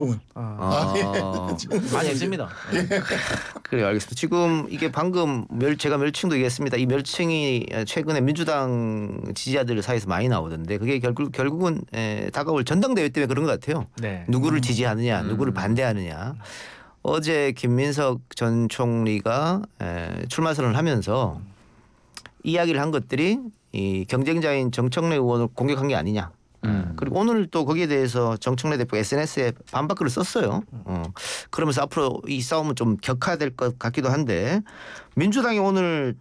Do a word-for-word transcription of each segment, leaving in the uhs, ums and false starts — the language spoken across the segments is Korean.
아, 아, 예. 많이 했습니다. 예. 그래요, 알겠습니다. 지금 이게 방금 멸, 제가 멸칭도 얘기했습니다. 이 멸칭이 최근에 민주당 지지자들 사이에서 많이 나오던데 그게 결국 결국은 에, 다가올 전당대회 때문에 그런 것 같아요. 네. 누구를 음. 지지하느냐, 누구를 음. 반대하느냐. 어제 김민석 전 총리가 에, 출마 선언을 하면서 이야기를 한 것들이 이 경쟁자인 정청래 의원을 공격한 게 아니냐. 음. 그리고 오늘 또 거기에 대해서 정청래 대표가 에스엔에스에 반박글을 썼어요. 어. 그러면서 앞으로 이 싸움은 좀 격화될 것 같기도 한데 민주당이 오늘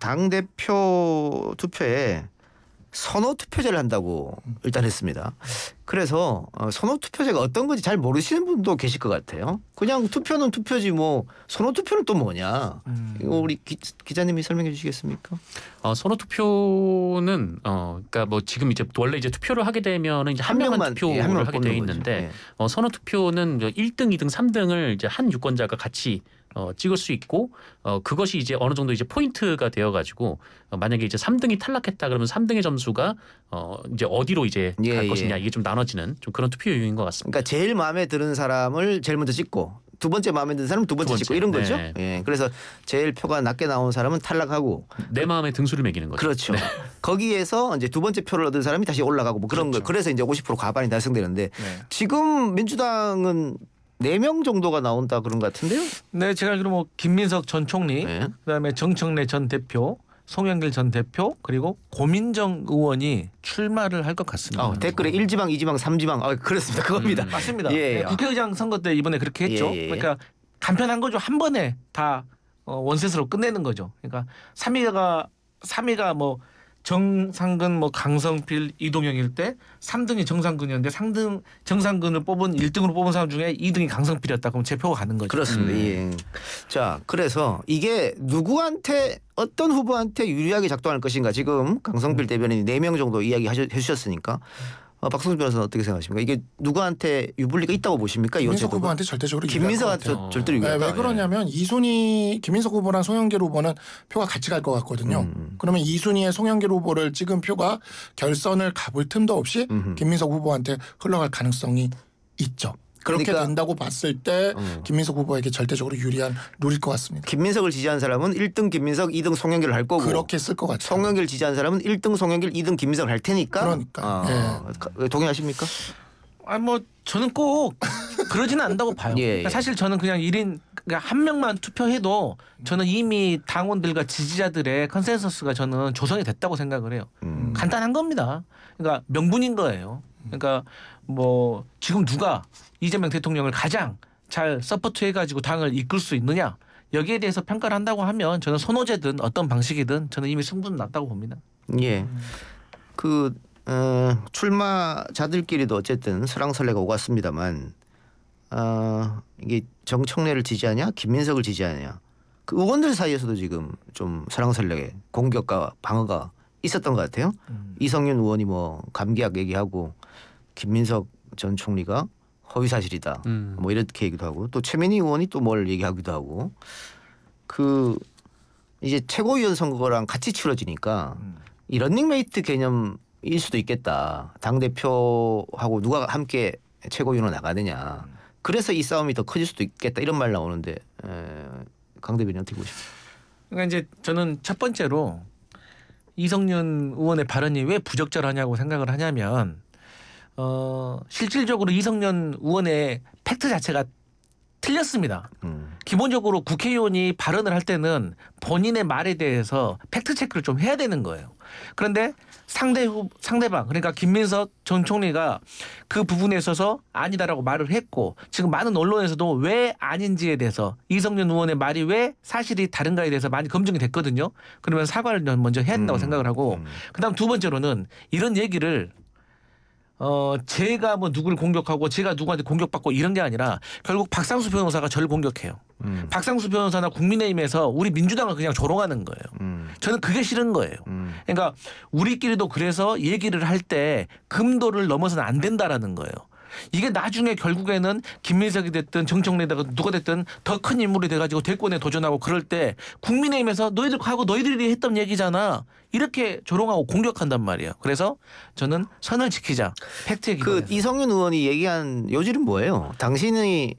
당대표 투표에 선호 투표제를 한다고 일단 했습니다. 그래서 선호 투표제가 어떤 건지 잘 모르시는 분도 계실 것 같아요. 그냥 투표는 투표지 뭐 선호 투표는 또 뭐냐. 음. 이거 우리 기, 기자님이 설명해 주시겠습니까? 어, 선호 투표는 어, 그러니까 뭐 지금 이제 원래 이제 투표를 하게 되면은 이제 한, 한 명만, 명만 투표를 예, 한 명만 하게 돼 있는데 예. 어, 선호 투표는 일 등, 이 등, 삼 등을 이제 한 유권자가 같이 어, 찍을 수 있고 어, 그것이 이제 어느 정도 이제 포인트가 되어가지고 어, 만약에 이제 삼 등이 탈락했다 그러면 삼 등의 점수가 어, 이제 어디로 이제 예, 갈 예. 것이냐 이게 좀 나눠지는 좀 그런 투표 유형인 것 같습니다. 그러니까 제일 마음에 드는 사람을 제일 먼저 찍고 두 번째 마음에 드는 사람은 두 번째, 두 번째. 찍고 이런 거죠. 네. 예. 그래서 제일 표가 낮게 나온 사람은 탈락하고 내 마음의 등수를 매기는 거죠. 그렇죠. 네. 거기에서 이제 두 번째 표를 얻은 사람이 다시 올라가고 뭐 그런 그렇죠. 거. 그래서 이제 오십 퍼센트 과반이 달성되는데 네. 지금 민주당은 네 명 정도가 나온다 그런 것 같은데요. 네, 제가 알기로 뭐 김민석 전 총리, 네. 그다음에 정청래 전 대표, 송영길 전 대표 그리고 고민정 의원이 출마를 할 것 같습니다. 어, 댓글에 일 지방, 이 지방, 삼 지방. 아, 그렇습니다. 그겁니다. 음. 맞습니다. 예, 네, 국회의장 선거 때 이번에 그렇게 했죠. 예, 예. 그러니까 간편한 거죠. 한 번에 다 어, 원셋으로 끝내는 거죠. 그러니까 삼 위가 삼 위가 뭐 정상근, 뭐 강성필, 이동영일 때 삼 등이 정상근이었는데 삼 등 정상근을 뽑은 일 등으로 뽑은 사람 중에 이 등이 강성필이었다. 그럼 제 표가 가는 거죠. 그렇습니다. 음. 예. 자, 그래서 이게 누구한테 어떤 후보한테 유리하게 작동할 것인가 지금 강성필 대변인이 네 명 정도 이야기 해 주셨으니까 어, 박성준 변호사는 어떻게 생각하십니까? 이게 누구한테 유불리가 있다고 보십니까? 김민석 후보한테 절대적으로 김민석한테 어. 절대로 유리하다. 네, 왜 그러냐면 예. 이순희 김민석 후보랑 송영길 후보는 표가 같이 갈 것 같거든요. 음. 그러면 이순희의 송영길 후보를 찍은 표가 결선을 가볼 틈도 없이 음흠. 김민석 후보한테 흘러갈 가능성이 있죠. 그렇게 그러니까, 된다고 봤을 때 음. 김민석 후보에게 절대적으로 유리한 룰일 것 같습니다. 김민석을 지지한 사람은 일 등 김민석, 이 등 송영길을 할 거고 그렇게 쓸 것 같아요. 송영길 지지한 사람은 일 등 송영길, 이 등 김민석을 할 테니까. 그러니까. 어, 예. 동의하십니까? 아, 뭐 저는 꼭 그러지는 않는다고 봐요. 예, 예. 그러니까 사실 저는 그냥 일 인 그냥 한 명만 투표해도 저는 이미 당원들과 지지자들의 컨센서스가 저는 조성이 됐다고 생각을 해요. 음. 간단한 겁니다. 그러니까 명분인 거예요. 그러니까 뭐 지금 누가 이재명 대통령을 가장 잘 서포트해가지고 당을 이끌 수 있느냐 여기에 대해서 평가를 한다고 하면 저는 선호제든 어떤 방식이든 저는 이미 승부는 났다고 봅니다. 예. 그 어, 출마자들끼리도 어쨌든 설왕설래가 오갔습니다만 어, 이게 정청래를 지지하냐 김민석을 지지하냐 그 의원들 사이에서도 지금 좀 설왕설래 공격과 방어가 있었던 것 같아요. 음. 이성윤 의원이 뭐 감기약 얘기하고 김민석 전 총리가 허위 사실이다. 음. 뭐 이렇게 얘기도 하고 또 최민희 의원이 또 뭘 얘기하기도 하고 그 이제 최고위원 선거랑 같이 치러지니까 음. 이 런닝메이트 개념일 수도 있겠다. 당 대표하고 누가 함께 최고위원으로 나가느냐. 그래서 이 싸움이 더 커질 수도 있겠다 이런 말 나오는데 에, 강 대변인 어떻게 보십니까? 그러니까 이제 저는 첫 번째로 이성윤 의원의 발언이 왜 부적절하냐고 생각을 하냐면 어, 실질적으로 이성윤 의원의 팩트 자체가 틀렸습니다. 음. 기본적으로 국회의원이 발언을 할 때는 본인의 말에 대해서 팩트 체크를 좀 해야 되는 거예요. 그런데 상대 후, 상대방 그러니까 김민석 전 총리가 그 부분에 있어서 아니다라고 말을 했고 지금 많은 언론에서도 왜 아닌지에 대해서 이성윤 의원의 말이 왜 사실이 다른가에 대해서 많이 검증이 됐거든요. 그러면 사과를 먼저 해야 된다고 음. 생각을 하고 음. 그다음 두 번째로는 이런 얘기를 어 제가 뭐 누구를 공격하고 제가 누구한테 공격받고 이런 게 아니라 결국 박상수 변호사가 저를 공격해요. 음. 박상수 변호사나 국민의힘에서 우리 민주당을 그냥 조롱하는 거예요. 음. 저는 그게 싫은 거예요. 음. 그러니까 우리끼리도 그래서 얘기를 할 때 금도를 넘어서는 안 된다라는 거예요. 이게 나중에 결국에는 김민석이 됐든 정청래가 누가 됐든 더 큰 인물이 돼가지고 대권에 도전하고 그럴 때 국민의힘에서 너희들 하고 너희들이 했던 얘기잖아. 이렇게 조롱하고 공격한단 말이에요. 그래서 저는 선을 지키자. 팩트에 그 기반해서. 이성윤 의원이 얘기한 요지는 뭐예요? 당신이